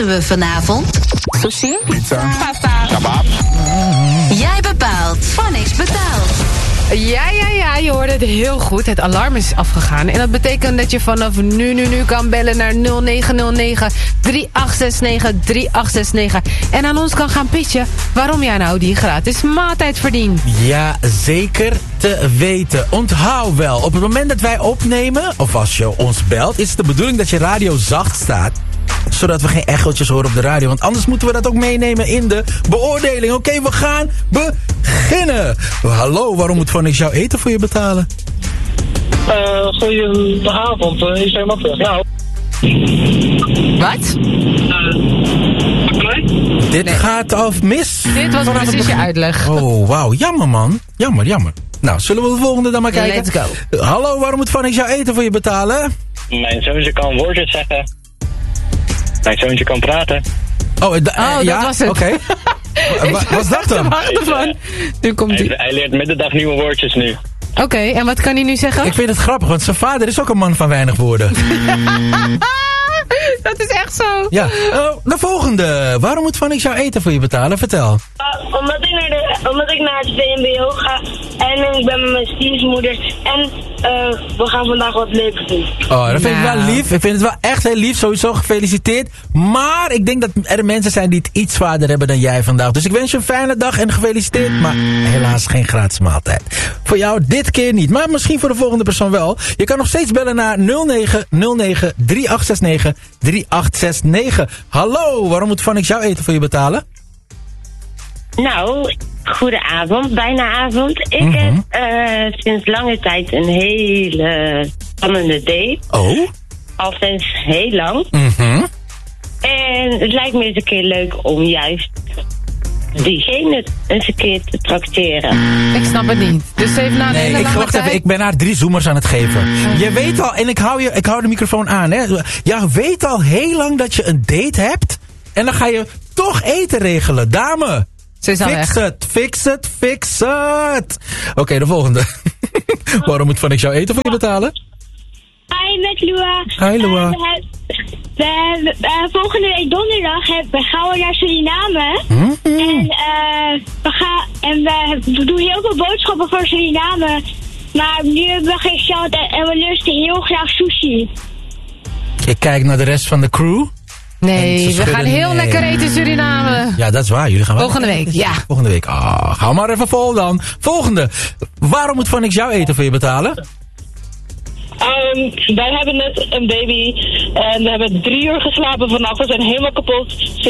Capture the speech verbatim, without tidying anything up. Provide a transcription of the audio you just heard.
we vanavond? Sushi? Pizza. Pasta. Kebab. Jij bepaalt. Phonics betaalt. Ja, ja, ja, je hoorde het heel goed. Het alarm is afgegaan. En dat betekent dat je vanaf nu, nu, nu kan bellen naar nul negen nul negen, drie acht zes negen, drie acht zes negen. En aan ons kan gaan pitchen waarom jij nou die gratis maaltijd verdient. Ja, zeker te weten. Onthoud wel, op het moment dat wij opnemen, of als je ons belt, is het de bedoeling dat je radio zacht staat. Zodat we geen echootjes horen op de radio. Want anders moeten we dat ook meenemen in de beoordeling. Oké, okay, we gaan beginnen. Hallo, waarom moet Phonics jouw eten voor je betalen? Uh, goedenavond, uh, is helemaal terug. Nou. Wat? Uh, Dit nee. gaat af mis. Dit was precies je uitleg. Oh, wauw. Jammer, man. Jammer, jammer. Nou, zullen we de volgende dan maar kijken? Let's go. Hallo, waarom moet Phonics jouw eten voor je betalen? Mijn zoontje kan woordjes zeggen. Mijn zoontje kan praten. Oh, uh, Oh, dat ja? was het. Oké. Okay. Wat was dat dan? Wacht ervan. Nu komt Hij, hij. hij leert middendag nieuwe woordjes nu. Oké, okay, en wat kan hij nu zeggen? Ik vind het grappig, want zijn vader is ook een man van weinig woorden. Dat is echt zo. Ja. Oh, de volgende. Waarom moet Phonics jouw eten voor je betalen? Vertel. Uh, omdat, ik naar de, omdat ik naar het V M B O ga en ik ben met mijn stiefmoeder en uh, we gaan vandaag wat leuks doen. Oh, dat vind ik Nou. wel lief. Ik vind het wel echt heel lief. Sowieso gefeliciteerd. Maar ik denk dat er mensen zijn die het iets zwaarder hebben dan jij vandaag. Dus ik wens je een fijne dag en gefeliciteerd. Maar helaas geen gratis maaltijd. Voor jou dit keer niet. Maar misschien voor de volgende persoon wel. Je kan nog steeds bellen naar nul negen nul negen, drie acht zes negen, drie acht zes negen. Hallo, waarom moet Phonics jouw eten voor je betalen? Nou, goedenavond, bijna avond. Ik Mm-hmm. heb uh, sinds lange tijd een hele spannende date. Oh? Al sinds heel lang. Mhm. En het lijkt me eens een keer leuk om juist diegene eens een keer te trakteren. Ik snap het niet. Dus even na een Nee, hele ik, lange wacht tijd. even, ik ben haar drie zoomers aan het geven. Je weet al, en ik hou, je, ik hou de microfoon aan, hè. Je weet al heel lang dat je een date hebt. En dan ga je toch eten regelen. Dame, Ze is al fix weg. het, fix het, fix het. Oké, okay, de volgende. Waarom moet Phonics jouw eten voor je betalen? Hi, met Lua. Hi, Lua. Uh, we hebben, we hebben, uh, volgende week donderdag hebben, we gaan we naar Suriname. Mm-hmm. En, uh, we gaan, en we, we doen heel veel boodschappen voor Suriname. Maar nu hebben we geen geld en, en we lusten heel graag sushi. Ik kijk naar de rest van de crew. En Nee, ze we schudden gaan heel nee. lekker eten in Suriname. Ja, dat is waar. Jullie gaan wel Volgende week, ja. Volgende week. Ah, hou maar even vol dan. Volgende. Waarom moet Phonics jouw eten voor je betalen? Um, wij hebben net een baby en we hebben drie uur geslapen vannacht. We zijn helemaal kapot.